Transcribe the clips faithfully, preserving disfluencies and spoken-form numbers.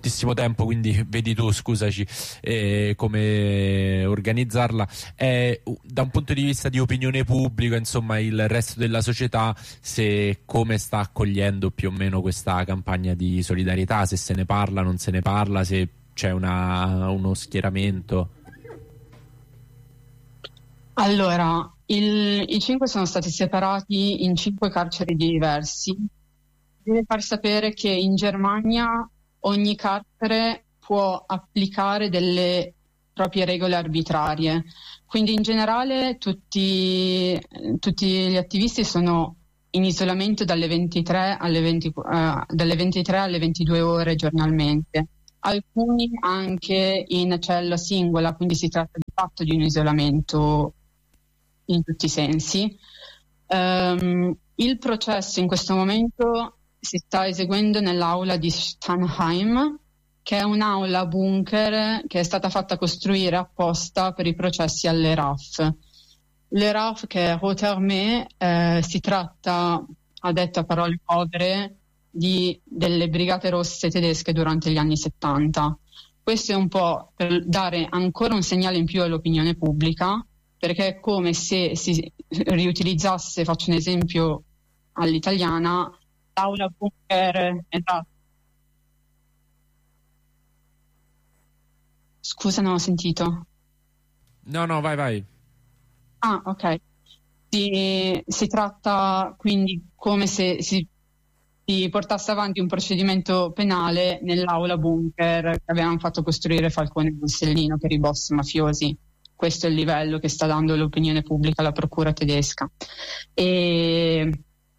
moltissimo tempo, quindi vedi tu, scusaci, eh, come organizzarla. Eh, da un punto di vista di opinione pubblica, insomma, il resto della società, se come sta accogliendo più o meno questa campagna di solidarietà, se se ne parla, non se ne parla, se c'è una, uno schieramento. Allora, il, i cinque sono stati separati in cinque carceri diversi. Deve far sapere che in Germania ogni carcere può applicare delle proprie regole arbitrarie. Quindi in generale tutti, tutti gli attivisti sono in isolamento dalle ventitré alle, venti, uh, dalle ventitré alle ventidue ore giornalmente. Alcuni anche in cella singola, quindi si tratta di fatto di un isolamento in tutti i sensi. Um, il processo in questo momento si sta eseguendo nell'aula di Steinheim, che è un'aula bunker che è stata fatta costruire apposta per i processi alle R A F. Le R A F, che è Rote Armee, eh, si tratta, a detto a parole povere, di, delle brigate rosse tedesche durante gli anni settanta. Questo è un po' per dare ancora un segnale in più all'opinione pubblica, perché è come se si riutilizzasse, faccio un esempio all'italiana, l'aula bunker, esatto. Scusa, non ho sentito. No, no, vai, vai. Ah, ok. Si, si tratta quindi come se si, si portasse avanti un procedimento penale nell'aula bunker che avevano fatto costruire Falcone e Borsellino per i boss mafiosi. Questo è il livello che sta dando l'opinione pubblica alla procura tedesca. E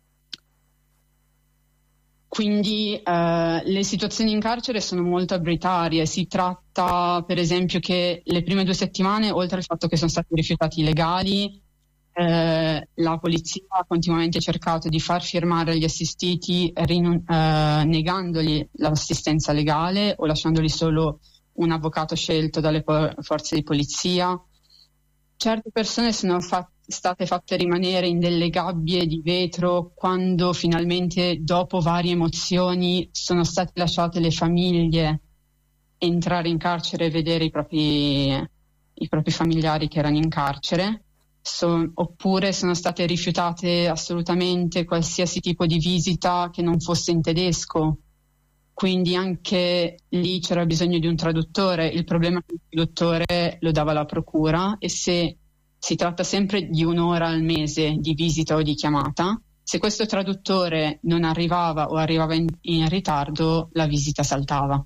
quindi eh, le situazioni in carcere sono molto arbitrarie. Si tratta per esempio che le prime due settimane, oltre al fatto che sono stati rifiutati i legali, eh, la polizia ha continuamente cercato di far firmare gli assistiti rinun- eh, negandogli l'assistenza legale o lasciandoli solo un avvocato scelto dalle po- forze di polizia. Certe persone sono fatte state fatte rimanere in delle gabbie di vetro quando finalmente, dopo varie emozioni, sono state lasciate le famiglie entrare in carcere e vedere i propri, i propri familiari che erano in carcere, so, oppure sono state rifiutate assolutamente qualsiasi tipo di visita che non fosse in tedesco. Quindi anche lì c'era bisogno di un traduttore. Il problema è che il traduttore lo dava la procura, e se si tratta sempre di un'ora al mese di visita o di chiamata, se questo traduttore non arrivava o arrivava in, in ritardo, la visita saltava.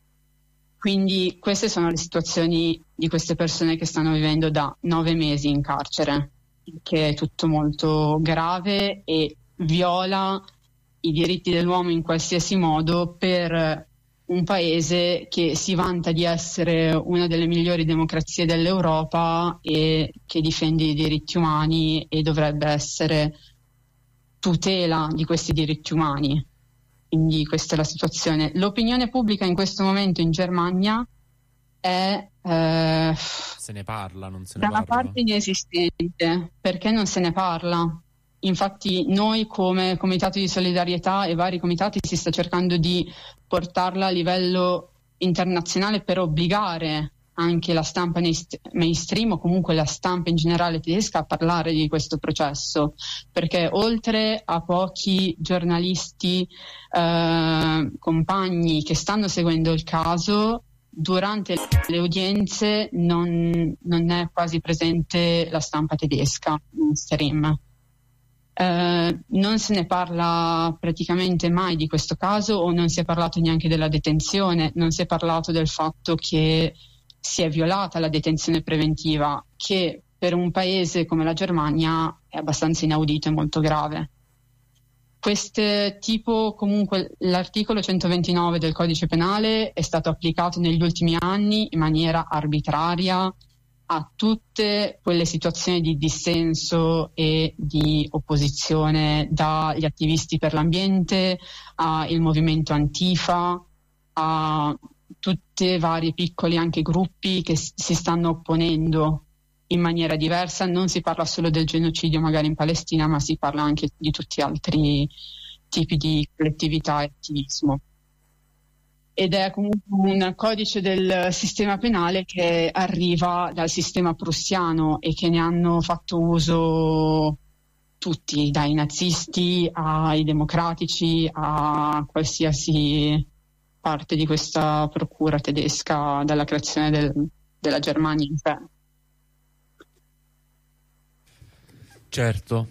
Quindi queste sono le situazioni di queste persone che stanno vivendo da nove mesi in carcere, che è tutto molto grave e viola i diritti dell'uomo in qualsiasi modo per un paese che si vanta di essere una delle migliori democrazie dell'Europa e che difende i diritti umani e dovrebbe essere tutela di questi diritti umani. Quindi questa è la situazione. L'opinione pubblica in questo momento in Germania è eh, se ne parla, non se ne da una parla. parte inesistente. Perché non se ne parla? Infatti noi come Comitato di Solidarietà e vari comitati si sta cercando di portarla a livello internazionale per obbligare anche la stampa mainstream o comunque la stampa in generale tedesca a parlare di questo processo, perché oltre a pochi giornalisti eh, compagni che stanno seguendo il caso, durante le udienze non, non è quasi presente la stampa tedesca mainstream. Uh, non se ne parla praticamente mai di questo caso, o non si è parlato neanche della detenzione, non si è parlato del fatto che si è violata la detenzione preventiva, che per un paese come la Germania è abbastanza inaudito e molto grave. Questo tipo, comunque, l'articolo centoventinove del Codice Penale è stato applicato negli ultimi anni in maniera arbitraria a tutte quelle situazioni di dissenso e di opposizione, dagli attivisti per l'ambiente al movimento Antifa, a tutti vari piccoli anche gruppi che si stanno opponendo in maniera diversa. Non si parla solo del genocidio magari in Palestina, ma si parla anche di tutti altri tipi di collettività e attivismo. ed è comunque un codice del sistema penale che arriva dal sistema prussiano e che ne hanno fatto uso tutti, dai nazisti ai democratici a qualsiasi parte di questa procura tedesca dalla creazione del, della Germania in sé. Certo.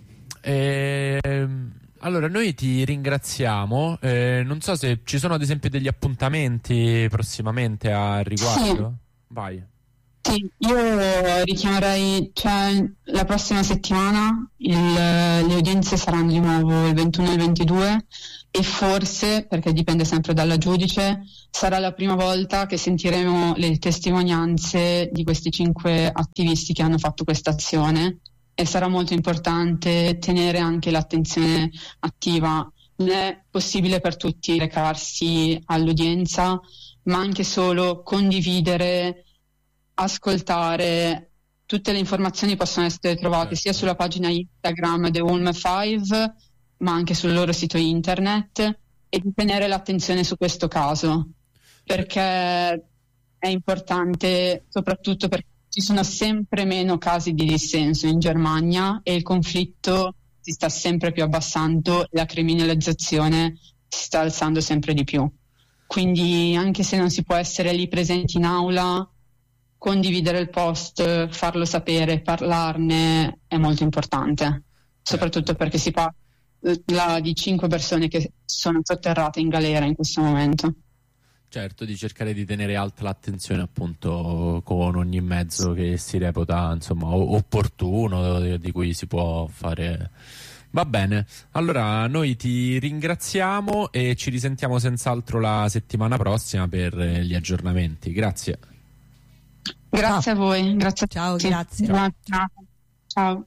Ehm... Allora, noi ti ringraziamo. Eh, non so se ci sono ad esempio degli appuntamenti prossimamente a riguardo. Sì. Vai. Sì, io richiamerei, cioè la prossima settimana il, le udienze saranno di nuovo il ventuno e il ventidue e forse, perché dipende sempre dalla giudice, sarà la prima volta che sentiremo le testimonianze di questi cinque attivisti che hanno fatto questa azione. E sarà molto importante tenere anche l'attenzione attiva. Non è possibile per tutti recarsi all'udienza, ma anche solo condividere, ascoltare. Tutte le informazioni possono essere trovate sia sulla pagina Instagram The Ulm cinque, ma anche sul loro sito internet, e di tenere l'attenzione su questo caso, perché è importante soprattutto perché ci sono sempre meno casi di dissenso in Germania e il conflitto si sta sempre più abbassando e la criminalizzazione si sta alzando sempre di più. Quindi anche se non si può essere lì presenti in aula, condividere il post, farlo sapere, parlarne è molto importante, soprattutto perché si parla di cinque persone che sono sotterrate in galera in questo momento. Certo, di cercare di tenere alta l'attenzione appunto con ogni mezzo che si reputa insomma opportuno, di cui si può fare. Va bene, allora noi ti ringraziamo e ci risentiamo senz'altro la settimana prossima per gli aggiornamenti. Grazie. Grazie a voi, grazie a Ciao, tutti. grazie. Ciao. Ciao.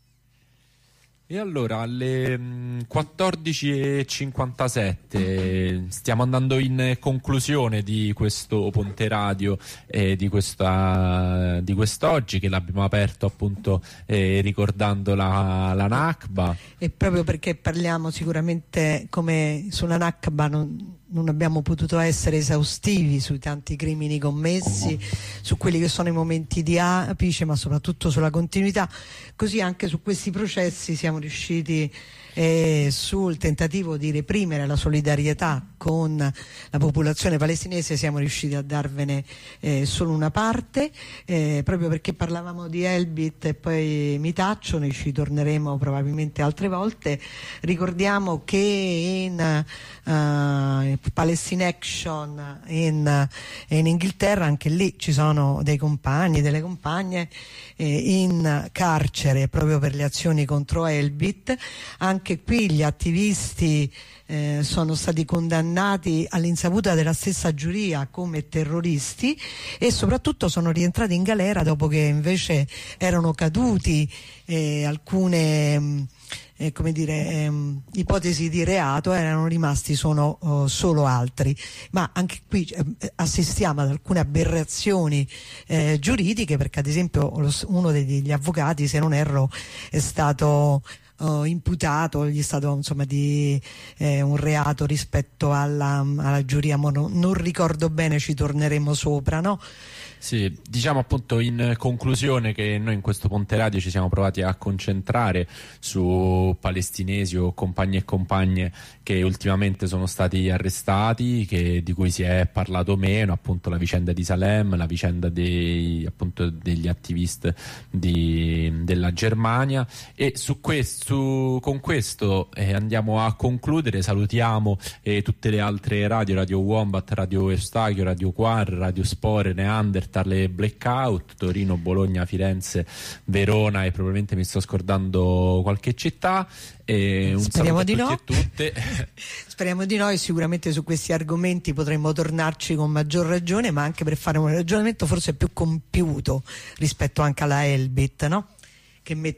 E allora alle quattordici e cinquantasette stiamo andando in conclusione di questo Ponte Radio eh, di questa di quest'oggi, che l'abbiamo aperto appunto eh, ricordando la, la Nakba. E proprio perché parliamo sicuramente, come sulla Nakba non, non abbiamo potuto essere esaustivi sui tanti crimini commessi, oh. su quelli che sono i momenti di apice, ma soprattutto sulla continuità, così anche su questi processi siamo riusciti eh, sul tentativo di reprimere la solidarietà con la popolazione palestinese, siamo riusciti a darvene eh, solo una parte, eh, proprio perché parlavamo di Elbit e poi mi taccio, ne ci torneremo probabilmente altre volte. Ricordiamo che in uh, Palestine Action in, in Inghilterra, anche lì ci sono dei compagni, delle compagne eh, in carcere proprio per le azioni contro Elbit. Anche qui gli attivisti eh, sono stati condannati all'insaputa della stessa giuria come terroristi e soprattutto sono rientrati in galera dopo che invece erano caduti eh, alcune mh, Eh, come dire, ehm, ipotesi di reato, erano rimasti sono oh, solo altri, ma anche qui eh, assistiamo ad alcune aberrazioni eh, giuridiche, perché ad esempio lo, uno degli avvocati, se non erro, è stato oh, imputato, gli è stato insomma di eh, un reato rispetto alla, alla giuria, ma non, non ricordo bene, ci torneremo sopra, no? Sì, diciamo appunto in conclusione che noi in questo Ponte Radio ci siamo provati a concentrare su palestinesi o compagni e compagne che ultimamente sono stati arrestati, che, di cui si è parlato meno, appunto la vicenda di Salem, la vicenda dei, appunto, degli attivisti di, della Germania, e su questo, con questo eh, andiamo a concludere. Salutiamo eh, tutte le altre radio, Radio Wombat, Radio Eustachio, Radio Quar, Radio Spore, Neanderthal, le Blackout, Torino, Bologna, Firenze, Verona e probabilmente mi sto scordando qualche città. E un Speriamo di saluto a tutti no. e tutte. Speriamo di no, e sicuramente su questi argomenti potremmo tornarci con maggior ragione, ma anche per fare un ragionamento forse più compiuto rispetto anche alla Elbit, no? Che mette